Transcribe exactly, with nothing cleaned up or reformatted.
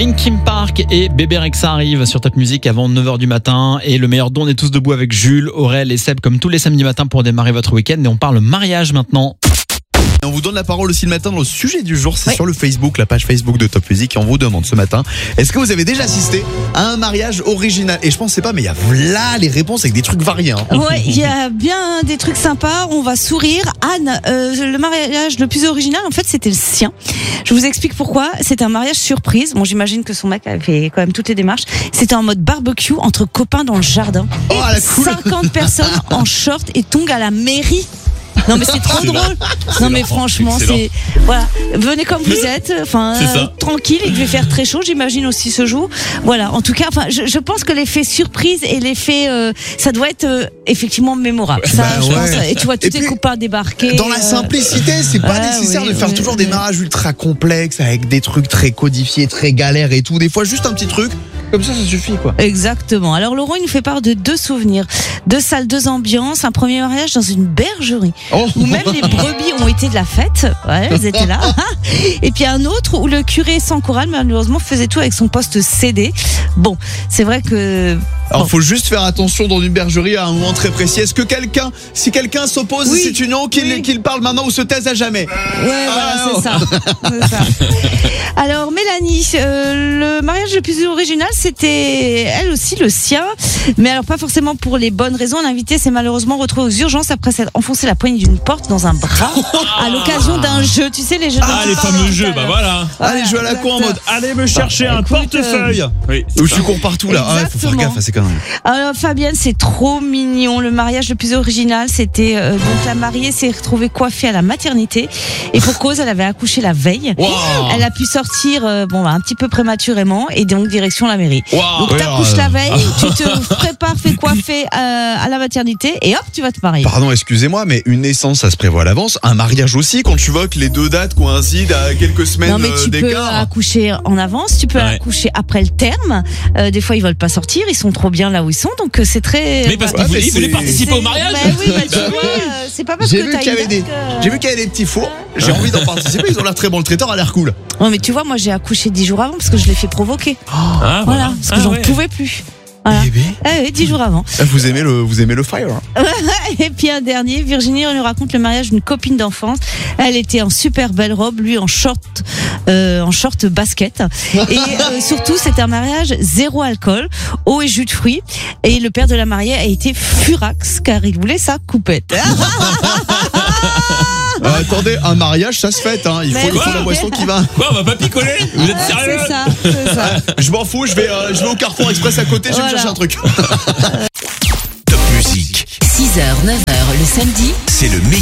Linkin Park et Bébé Rexha arrivent sur Top Music avant neuf heures du matin. Et le meilleur don, on est tous debout avec Jules, Aurel et Seb comme tous les samedis matins pour démarrer votre week-end. Et on parle mariage maintenant. On vous donne la parole aussi le matin dans le sujet du jour, c'est oui. sur le Facebook, la page Facebook de Top Music, et on vous demande ce matin, est-ce que vous avez déjà assisté à un mariage original? Et je pensais pas, mais il y a là les réponses avec des trucs variés. Hein. Ouais, il y a bien des trucs sympas, on va sourire. Anne, euh, le mariage le plus original, en fait, c'était le sien. Je vous explique pourquoi. C'était un mariage surprise. Bon, j'imagine que son mec avait fait quand même toutes les démarches. C'était en mode barbecue entre copains dans le jardin. Oh, et à la cool. cinquante personnes en short et tongs à la mairie. Non mais c'est trop drôle. Non mais franchement, excellent. c'est voilà, venez comme vous êtes, enfin C'est ça. euh, tranquille, il devait faire très chaud, j'imagine aussi ce jour. Voilà, en tout cas, enfin je, je pense que l'effet surprise et l'effet euh, ça doit être euh, effectivement mémorable. Ça, Bah je ouais. pense. Et tu vois tous Et tes puis, copains débarquer. Dans la euh, simplicité, c'est pas ouais, nécessaire oui, de faire oui, toujours oui. des mariages ultra complexes avec des trucs très codifiés, très galères et tout. Des fois, juste un petit truc, comme ça, ça suffit quoi. Exactement. Alors Laurent, il nous fait part de deux souvenirs, deux salles, deux ambiances. Un premier mariage dans une bergerie Oh. où même les brebis ont été de la fête. Ouais, elles étaient là. Et puis un autre où le curé sans chorale malheureusement faisait tout avec son poste C D. Bon, c'est vrai que Alors, bon. faut juste faire attention dans une bergerie à un moment très précis. Est-ce que quelqu'un, si quelqu'un s'oppose, Oui. c'est une non qu'il Oui. qu'il parle maintenant ou se taise à jamais? Ouais, voilà, Ah, c'est ça. C'est ça. Alors, Mélanie, euh, le mariage le plus original, c'était elle aussi le sien. Mais alors, pas forcément pour les bonnes raisons. L'invité s'est malheureusement retrouvé aux urgences après s'être enfoncé la poignée d'une porte dans un bras à l'occasion d'un jeu. Tu sais, les jeux Ah, de les fameux jeux, bah voilà. Allez, jouer à la con en mode, allez me chercher un écoute, portefeuille. Oui, Où je cours partout là. Ah, ouais, faut faire Exactement. gaffe à ces conneries. Alors Fabienne, c'est trop mignon. Le mariage le plus original, c'était euh, donc la mariée s'est retrouvée coiffée à la maternité et pour cause, elle avait accouché la veille. Wow. Elle a pu sortir euh, bon un petit peu prématurément et donc direction la mairie. Wow. Donc Ouais, t'accouches euh, la veille, tu te prépares, fais coiffer euh, à la maternité et hop, tu vas te marier. Pardon, excusez-moi, mais une naissance, ça se prévoit à l'avance. Un mariage aussi, quand tu vois que les deux dates coïncident à quelques semaines Non mais euh, tu peux d'écart. accoucher en avance, tu peux Ouais. accoucher après le terme. Euh, des fois ils veulent pas sortir, ils sont trop bien là où ils sont, donc euh, c'est très. Mais parce Ouais, qu'il voulait, mais il voulait c'est- participer au mariage. Bah oui, bah, tu Bah vois, oui. euh, c'est pas parce J'ai que vu t'as qu'il y une avait des, date que- j'ai vu qu'il y avait des petits fours. J'ai envie d'en participer. Ils ont l'air très bons. Le traiteur a l'air cool. Ouais, mais tu vois, moi j'ai accouché dix jours avant parce que je l'ai fait provoquer. Ah, Voilà, parce que Ah, j'en ouais. pouvais plus. Voilà. Eh ben, Ah oui, dix jours avant. vous aimez le, vous aimez le fire. Hein. Et puis un dernier, Virginie, on nous raconte le mariage d'une copine d'enfance. Elle était en super belle robe, lui en short, euh, en short basket. Et euh, surtout, c'était un mariage zéro alcool, eau et jus de fruits. Et le père de la mariée a été furax car il voulait sa coupette. Euh, attendez, un mariage, ça se fête. Hein. Il Mais faut, il faut oui. la boisson qui va. Quoi, on va pas picoler? Vous êtes sérieux? C'est ça, c'est ça. Je m'en fous. Je vais, euh, je vais au Carrefour Express à côté. Je vais me Voilà. chercher un truc. Top Music, six heures, neuf heures le samedi. c'est le meilleur.